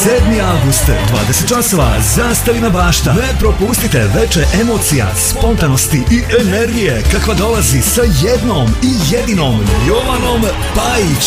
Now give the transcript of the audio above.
7. avgust, 20 časova, Zastavina bašta. Ne propustite veče emocija, spontanosti i energije kakva dolazi sa jednom i jedinom Jovanom Pajić.